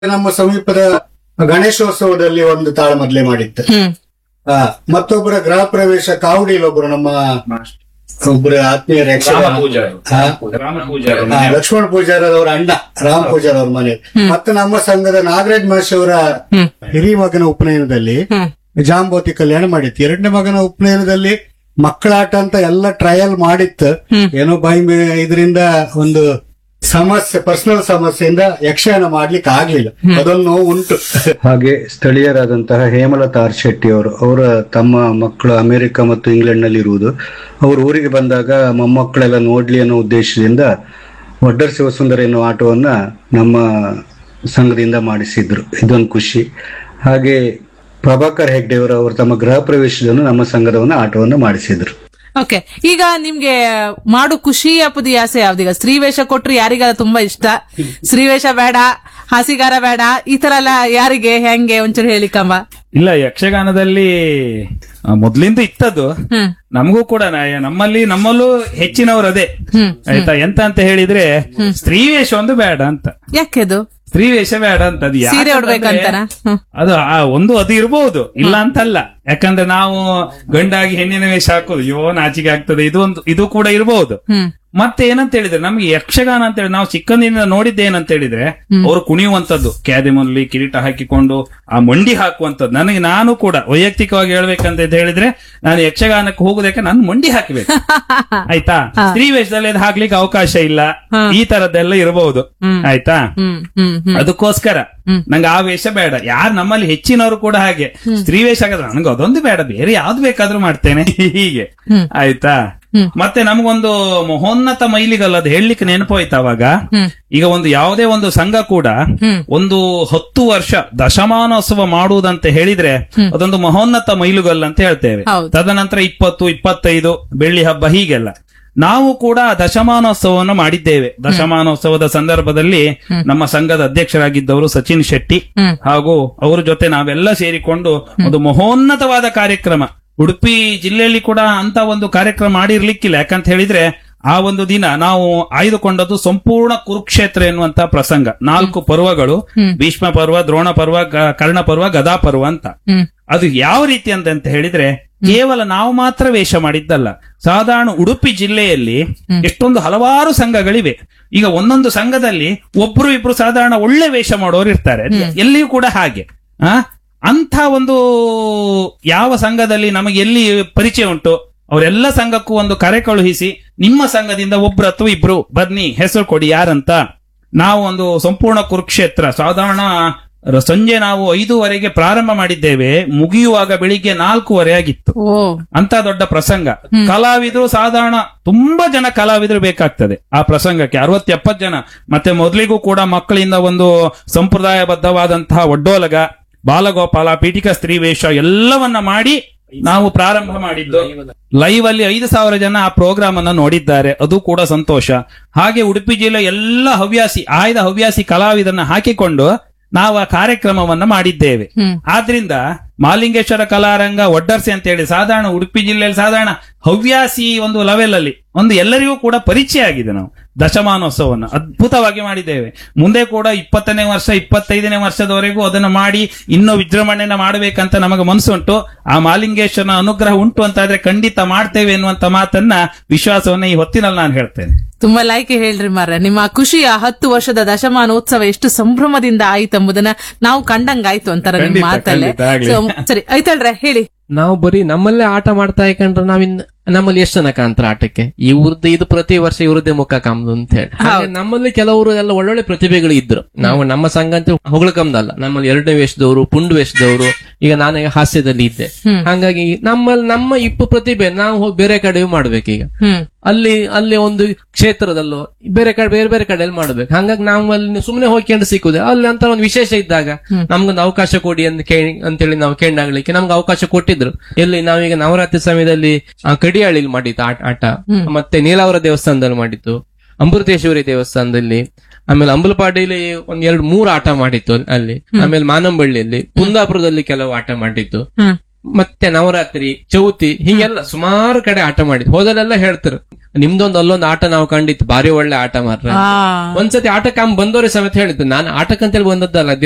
ನಮ್ಮ ಸಮೀಪದ ಗಣೇಶೋತ್ಸವದಲ್ಲಿ ಒಂದು ತಾಳಮದ್ಲೆ ಮಾಡಿತ್ತು. ಮತ್ತೊಬ್ಬರ ಗೃಹ ಪ್ರವೇಶ ಕಾವಡಿಯಲ್ಲಿ ಒಬ್ರು ನಮ್ಮ ಒಬ್ಬರ ಆತ್ಮೀಯ ಲಕ್ಷ್ಮಣ ಪೂಜಾರ ಅವರ ಅಣ್ಣ ರಾಮ್ ಪೂಜಾರ ಅವ್ರ ಮನೆ. ಮತ್ತೆ ನಮ್ಮ ಸಂಘದ ನಾಗರಾಜ್ ಮಹರ್ಷಿ ಅವರ ಹಿರಿಯ ಮಗನ ಉಪನಯನದಲ್ಲಿ ಜಾಂಬೋತಿ ಕಲ್ಯಾಣ ಮಾಡಿತ್ತು. ಎರಡನೇ ಮಗನ ಉಪನಯನದಲ್ಲಿ ಮಕ್ಕಳಾಟ ಅಂತ ಎಲ್ಲ ಟ್ರಯಲ್ ಮಾಡಿತ್ತು. ಏನೋ ಇದರಿಂದ ಒಂದು ಸಮಸ್ಯೆ, ಪರ್ಸನಲ್ ಸಮಸ್ಯೆಯಿಂದ ಯಕ್ಷಗಾನ ಮಾಡ್ಲಿಕ್ಕೆ ಆಗ್ಲಿಲ್ಲ. ಅದೊಂದು ನೋವು ಉಂಟು. ಹಾಗೆ ಸ್ಥಳೀಯರಾದಂತಹ ಹೇಮಲತಾ ಆರ್ ಶೆಟ್ಟಿ ಅವರು, ಅವರ ತಮ್ಮ ಮಕ್ಕಳು ಅಮೆರಿಕ ಮತ್ತು ಇಂಗ್ಲೆಂಡ್ ನಲ್ಲಿ ಇರುವುದು. ಅವರು ಊರಿಗೆ ಬಂದಾಗ ಮೊಮ್ಮಕ್ಕಳೆಲ್ಲ ನೋಡ್ಲಿ ಅನ್ನೋ ಉದ್ದೇಶದಿಂದ ಒಡ್ಡರ್ ಶಿವಸುಂದರ ಎನ್ನುವ ಆಟವನ್ನ ನಮ್ಮ ಸಂಘದಿಂದ ಮಾಡಿಸಿದ್ರು. ಇದೊಂದು ಖುಷಿ. ಹಾಗೆ ಪ್ರಭಾಕರ್ ಹೆಗ್ಡೆ ಅವರು ತಮ್ಮ ಗೃಹ ಪ್ರವೇಶದನ್ನು ನಮ್ಮ ಸಂಘದವನ್ನ ಆಟವನ್ನು ಮಾಡಿಸಿದ್ರು. ಓಕೆ, ಈಗ ನಿಮ್ಗೆ ಮಾಡು ಖುಷಿಯ ಆಸೆ ಯಾವ್ದೀಗ? ಸ್ತ್ರೀವೇಷ ಕೊಟ್ರು ಯಾರಿಗಾರ ತುಂಬಾ ಇಷ್ಟ, ಸ್ತ್ರೀವೇಷ ಬೇಡ, ಹಾಸಿಗಾರ ಬೇಡ, ಈ ತರ ಎಲ್ಲ ಯಾರಿಗೆ ಹೆಂಗೆ ಒಂಚೂರು ಹೇಳಿಕಮ್ಮ. ಇಲ್ಲ, ಯಕ್ಷಗಾನದಲ್ಲಿ ಮೊದ್ಲಿಂದ ಇತ್ತದು. ನಮಗೂ ಕೂಡ ನಮ್ಮಲ್ಲೂ ಹೆಚ್ಚಿನವರು ಅದೇ ಆಯ್ತಾ. ಎಂತ ಅಂತ ಹೇಳಿದ್ರೆ ಸ್ತ್ರೀವೇಷ ಒಂದು ಬೇಡ ಅಂತ. ಯಾಕೆದು ಸ್ತ್ರೀವೇಷ ಬೇಡ ಅಂತ? ಅದು ಸೀರೆ ಉಡ್ಬೇಕಂತಾರ? ಅದು ಅದು ಇರಬಹುದು, ಇಲ್ಲ ಅಂತಲ್ಲ. ಯಾಕಂದ್ರೆ ನಾವು ಗಂಡಾಗಿ ಹೆಣ್ಣಿನ ವೇಷ ಹಾಕೋದು ನಾಚಿಕೆ ಆಗ್ತದೆ, ಇದು ಕೂಡ ಇರಬಹುದು. ಮತ್ತೆ ಏನಂತ ಹೇಳಿದ್ರೆ ನಮ್ಗೆ ಯಕ್ಷಗಾನ ಅಂತ ಹೇಳಿ ನಾವು ಚಿಕ್ಕಂದಿನಿಂದ ನೋಡಿದ್ದೆ ಏನಂತ ಹೇಳಿದ್ರೆ ಅವರು ಕುಣಿಯುವಂತದ್ದು, ಕ್ಯಾದೆಮಲ್ಲಿ ಕಿರೀಟ ಹಾಕಿಕೊಂಡು ಆ ಮಂಡಿ ಹಾಕುವಂತದ್ದು. ನಾನು ಕೂಡ ವೈಯಕ್ತಿಕವಾಗಿ ಹೇಳ್ಬೇಕಂತ ಹೇಳಿದ್ರೆ ನಾನು ಯಕ್ಷಗಾನಕ್ಕೆ ಹೋಗುದಕ್ಕೆ ನಾನು ಮಂಡಿ ಹಾಕಬೇಕು ಆಯ್ತಾ. ಸ್ತ್ರೀ ವೇಷದಲ್ಲಿ ಅದು ಹಾಕ್ಲಿಕ್ಕೆ ಅವಕಾಶ ಇಲ್ಲ, ಈ ತರದ್ದೆಲ್ಲ ಇರಬಹುದು ಆಯ್ತಾ. ಅದಕ್ಕೋಸ್ಕರ ನಂಗೆ ಆ ವೇಷ ಬೇಡ. ಯಾರು ನಮ್ಮಲ್ಲಿ ಹೆಚ್ಚಿನವರು ಕೂಡ ಹಾಗೆ ಸ್ತ್ರೀ ವೇಷ ಆಗಿದ್ರೆ ನನಗೆ ಅದೊಂದು ಬೇಡ, ಬೇರೆ ಯಾವ್ದು ಬೇಕಾದ್ರೂ ಮಾಡ್ತೇನೆ ಹೀಗೆ ಆಯ್ತಾ. ಮತ್ತೆ ನಮಗೊಂದು ಮಹೋನ್ನತ ಮೈಲಿಗಲ್ಲ ಅದು ಹೇಳಲಿಕ್ಕೆ ನೆನಪೋಯ್ತು ಅವಾಗ. ಈಗ ಒಂದು ಯಾವುದೇ ಒಂದು ಸಂಘ ಕೂಡ ಒಂದು 10 ವರ್ಷ ದಶಮಾನೋತ್ಸವ ಮಾಡುವುದಂತ ಹೇಳಿದ್ರೆ ಅದೊಂದು ಮಹೋನ್ನತ ಮೈಲುಗಲ್ಲ ಅಂತ ಹೇಳ್ತೇವೆ. ತದನಂತರ 20, 25 ಬೆಳ್ಳಿ ಹಬ್ಬ ಹೀಗೆಲ್ಲ. ನಾವು ಕೂಡ ದಶಮಾನೋತ್ಸವವನ್ನು ಮಾಡಿದ್ದೇವೆ. ದಶಮಾನೋತ್ಸವದ ಸಂದರ್ಭದಲ್ಲಿ ನಮ್ಮ ಸಂಘದ ಅಧ್ಯಕ್ಷರಾಗಿದ್ದವರು ಸಚಿನ್ ಶೆಟ್ಟಿ ಹಾಗೂ ಅವರ ಜೊತೆ ನಾವೆಲ್ಲ ಸೇರಿಕೊಂಡು ಒಂದು ಮಹೋನ್ನತವಾದ ಕಾರ್ಯಕ್ರಮ, ಉಡುಪಿ ಜಿಲ್ಲೆಯಲ್ಲಿ ಕೂಡ ಅಂತ ಒಂದು ಕಾರ್ಯಕ್ರಮ ಮಾಡಿರ್ಲಿಕ್ಕಿಲ್ಲ. ಯಾಕಂತ ಹೇಳಿದ್ರೆ ಆ ಒಂದು ದಿನ ನಾವು ಆಯ್ದುಕೊಂಡದ್ದು ಸಂಪೂರ್ಣ ಕುರುಕ್ಷೇತ್ರ ಎನ್ನುವಂತ ಪ್ರಸಂಗ. 4 ಪರ್ವಗಳು, ಭೀಷ್ಮ ಪರ್ವ, ದ್ರೋಣ ಪರ್ವ, ಕರ್ಣ ಪರ್ವ, ಗದಾ ಪರ್ವ ಅಂತ. ಅದು ಯಾವ ರೀತಿ ಅಂತ ಹೇಳಿದ್ರೆ ಕೇವಲ ನಾವು ಮಾತ್ರ ವೇಷ ಮಾಡಿದ್ದಲ್ಲ. ಸಾಧಾರಣ ಉಡುಪಿ ಜಿಲ್ಲೆಯಲ್ಲಿ ಎಷ್ಟೊಂದು ಹಲವಾರು ಸಂಘಗಳಿವೆ. ಈಗ ಒಂದೊಂದು ಸಂಘದಲ್ಲಿ ಒಬ್ರು ಇಬ್ರು ಸಾಧಾರಣ ಒಳ್ಳೆ ವೇಷ ಮಾಡೋರು ಇರ್ತಾರೆ, ಎಲ್ಲಿಯೂ ಕೂಡ ಹಾಗೆ. ಅಂತ ಒಂದು ಯಾವ ಸಂಘದಲ್ಲಿ ನಮಗೆ ಎಲ್ಲಿ ಪರಿಚಯ ಉಂಟು ಅವರೆಲ್ಲ ಸಂಘಕ್ಕೂ ಒಂದು ಕರೆ ಕಳುಹಿಸಿ, ನಿಮ್ಮ ಸಂಘದಿಂದ ಒಬ್ರು ಅಥವಾ ಇಬ್ರು ಬನ್ನಿ, ಹೆಸರು ಕೊಡಿ ಯಾರಂತ. ನಾವು ಒಂದು ಸಂಪೂರ್ಣ ಕುರುಕ್ಷೇತ್ರ ಸಾಧಾರಣ ಸಂಜೆ ನಾವು 5:30ಗೆ ಪ್ರಾರಂಭ ಮಾಡಿದ್ದೇವೆ, ಮುಗಿಯುವಾಗ ಬೆಳಿಗ್ಗೆ 4:30 ಆಗಿತ್ತು. ಅಂತ ದೊಡ್ಡ ಪ್ರಸಂಗ. ಕಲಾವಿದರು ಸಾಧಾರಣ ತುಂಬಾ ಜನ ಕಲಾವಿದರು ಬೇಕಾಗ್ತದೆ ಆ ಪ್ರಸಂಗಕ್ಕೆ, 60-70 ಜನ. ಮತ್ತೆ ಮೊದಲಿಗೂ ಕೂಡ ಮಕ್ಕಳಿಂದ ಒಂದು ಸಂಪ್ರದಾಯಬದ್ಧವಾದಂತಹ ಒಡ್ಡೋಲಗ, ಬಾಲಗೋಪಾಲ, ಪೀಠಿಕಾ ಸ್ತ್ರೀ ವೇಷ ಎಲ್ಲವನ್ನ ಮಾಡಿ ನಾವು ಪ್ರಾರಂಭ ಮಾಡಿದ್ದು. ಲೈವ್ ಅಲ್ಲಿ 5,000 ಜನ ಆ ಪ್ರೋಗ್ರಾಮ್ ಅನ್ನ ನೋಡಿದ್ದಾರೆ, ಅದು ಕೂಡ ಸಂತೋಷ. ಹಾಗೆ ಉಡುಪಿ ಜಿಲ್ಲೆ ಎಲ್ಲ ಆಯ್ದ ಹವ್ಯಾಸಿ ಕಲಾವಿದರನ್ನ ಹಾಕಿಕೊಂಡು ನಾವು ಆ ಕಾರ್ಯಕ್ರಮವನ್ನ ಮಾಡಿದ್ದೇವೆ. ಆದ್ರಿಂದ ಮಾಲಿಂಗೇಶ್ವರ ಕಲಾರಂಗ ಒಡ್ಡರ್ಸಿ ಅಂತ ಹೇಳಿ ಸಾಧಾರಣ ಉಡುಪಿ ಜಿಲ್ಲೆಯಲ್ಲಿ ಸಾಧಾರಣ ಹವ್ಯಾಸಿ ಒಂದು ಲೆವೆಲ್ ಅಲ್ಲಿ ಒಂದು ಎಲ್ಲರಿಗೂ ಕೂಡ ಪರಿಚಯ ಆಗಿದೆ. ನಾವು ದಶಮಾನೋತ್ಸವವನ್ನು ಅದ್ಭುತವಾಗಿ ಮಾಡಿದ್ದೇವೆ. ಮುಂದೆ ಕೂಡ 20ನೇ ವರ್ಷ 25ನೇ ವರ್ಷದವರೆಗೂ ಅದನ್ನು ಮಾಡಿ ಇನ್ನೂ ವಿಜೃಂಭಣೆಯನ್ನ ಮಾಡಬೇಕಂತ ನಮಗೆ ಮನಸ್ಸುಂಟು. ಆ ಮಾಲಿಂಗೇಶ್ವರನ ಅನುಗ್ರಹ ಉಂಟು ಅಂತ ಆದ್ರೆ ಖಂಡಿತ ಮಾಡ್ತೇವೆ ಎನ್ನುವಂತ ಮಾತನ್ನ, ವಿಶ್ವಾಸವನ್ನ ಈ ಹೊತ್ತಿನಲ್ಲಿ ನಾನು ಹೇಳ್ತೇನೆ. ತುಂಬಾ ಲೈಕ್ ಹೇಳ್ರಿ ಮಾರ್ರೆ. ನಿಮ್ಮ ಖುಷಿಯ 10 ವರ್ಷದ ದಶಮಾನೋತ್ಸವ ಎಷ್ಟು ಸಂಭ್ರಮದಿಂದ ಆಯ್ತು ಎಂಬುದನ್ನ ನಾವು ಕಂಡಂಗಾಯ್ತು ಅಂತಾರ ನಿಮ್ಮ ಮಾತಲ್ಲೇ. ಸರಿ ಆಯ್ತಲ್ರೆ, ಹೇಳಿ. ನಾವು ಬರೀ ನಮ್ಮಲ್ಲೇ ಆಟ ಮಾಡ್ತಾ ಇಕೊಂಡ್ರೆ ನಮ್ಮಲ್ಲಿ ಎಷ್ಟು ಜನ ಕಾಣ್ತಾರೆ ಆಟಕ್ಕೆ? ಇವ್ರದ್ದು ಇದು ಪ್ರತಿ ವರ್ಷ ಇವ್ರದ್ದೇ ಮುಖ ಕಾಮದು ಅಂತ ಹೇಳಿ. ನಮ್ಮಲ್ಲಿ ಕೆಲವರು ಎಲ್ಲ ಒಳ್ಳೊಳ್ಳೆ ಪ್ರತಿಭೆಗಳು ಇದ್ರು. ನಾವು ನಮ್ಮ ಸಂಘ ಅಂತ ಹೊಗಳಕಂದಲ್ಲ, ನಮ್ಮಲ್ಲಿ 2ನೇ ವೇಷದವರು, ಪುಂಡು ವೇಷದವರು, ಈಗ ನಾನೇ ಹಾಸ್ಯದಲ್ಲಿ ಇದ್ದೆ. ಹಾಗಾಗಿ ನಮ್ಮ ಇಪ್ಪು ಪ್ರತಿಭೆ ನಾವು ಬೇರೆ ಕಡೆ ಮಾಡ್ಬೇಕೀಗ. ಅಲ್ಲಿ ಒಂದು ಕ್ಷೇತ್ರದಲ್ಲೋ ಬೇರೆ ಕಡೆಯಲ್ಲಿ ಮಾಡ್ಬೇಕು. ಹಾಗಾಗಿ ನಾವು ಅಲ್ಲಿ ಸುಮ್ಮನೆ ಹೋಗ್ಕೊಂಡು ಸಿಕ್ಕುದೆ ಅಲ್ಲಿ ಅಂತ ಒಂದು ವಿಶೇಷ ಇದ್ದಾಗ ನಮ್ಗೊಂದು ಅವಕಾಶ ಕೊಡಿ ಅಂತೇಳಿ ನಾವು ಕೇಳಾಗ್ಲಿಕ್ಕೆ ನಮ್ಗೆ ಅವಕಾಶ ಕೊಟ್ಟಿದ್ರು. ಎಲ್ಲಿ ನಾವೀಗ ನವರಾತ್ರಿ ಸಮಯದಲ್ಲಿ ಕಡಿಯಾಳಿಲಿ ಮಾಡಿತ್ತು ಆಟ, ಮತ್ತೆ ನೀಲಾವರ ದೇವಸ್ಥಾನದಲ್ಲಿ ಮಾಡಿತ್ತು, ಅಮೃತೇಶ್ವರಿ ದೇವಸ್ಥಾನದಲ್ಲಿ, ಆಮೇಲೆ ಅಂಬಲಪಾಡಿಲಿ 1-2-3 ಆಟ ಮಾಡಿತ್ತು ಅಲ್ಲಿ, ಆಮೇಲೆ ಮಾನಂಬಳ್ಳಿಯಲ್ಲಿ, ಕುಂದಾಪುರದಲ್ಲಿ ಕೆಲವು ಆಟ ಮಾಡಿತ್ತು, ಮತ್ತೆ ನವರಾತ್ರಿ, ಚೌತಿ, ಹೀಗೆಲ್ಲ ಸುಮಾರು ಕಡೆ ಆಟ ಮಾಡಿದ್ದು. ಹೋದಲ್ಲೆಲ್ಲ ಹೇಳ್ತಾರೆ ನಿಮ್ದೊಂದು ಅಲ್ಲೊಂದು ಆಟ ನಾವು ಕಂಡಿತ್ತು, ಭಾರಿ ಒಳ್ಳೆ ಆಟ ಮಾತ್ರ. ಒಂದ್ಸತಿ ಆಟಕ್ಕೆ ಬಂದವರೇ ಸಮೇತ ಹೇಳಿದ್ದು, ನಾನು ಆಟಕ್ಕಂತೇಳಿ ಬಂದದ್ದಲ್ಲ,